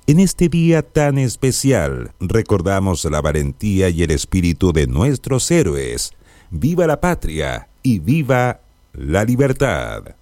En este día tan especial, recordamos la valentía y el espíritu de nuestros héroes. ¡Viva la patria y viva la libertad!